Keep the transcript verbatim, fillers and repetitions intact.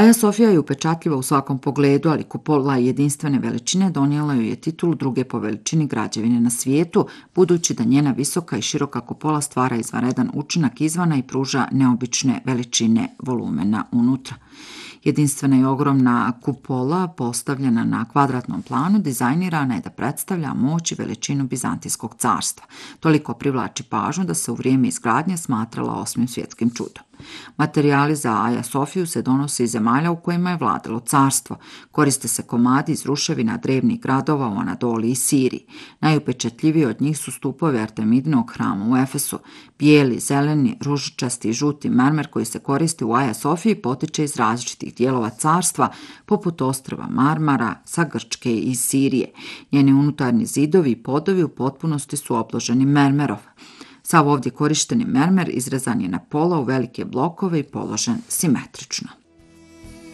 Aja Sofija je upečatljiva u svakom pogledu, ali kupola jedinstvene veličine donijela joj je titulu druge po veličini građevine na svijetu, budući da njena visoka i široka kupola stvara izvanredan učinak izvana i pruža neobične veličine volumena unutra. Jedinstvena i ogromna kupola, postavljena na kvadratnom planu, dizajnirana je da predstavlja moć i veličinu Bizantijskog carstva. Toliko privlači pažnju da se u vrijeme izgradnje smatrala osmim svjetskim čudom. Materijali za Aja Sofiju se donose iz zemalja u kojima je vladalo carstvo. Koriste se komadi iz ruševina drevnih gradova u Anadoli i Siriji. Najupečatljiviji od njih su stupovi Artemidinog hrama u Efesu. Bijeli, zeleni, ružičasti i žuti mermer koji se koristi u Aja Sofiji potiče iz različitih dijelova carstva, poput ostrva Marmara, sa Grčke i iz Sirije. Njeni unutarnji zidovi i podovi u potpunosti su obloženi mermerov. Sav ovdje korišteni mermer izrezan je na pola u velike blokove i položen simetrično.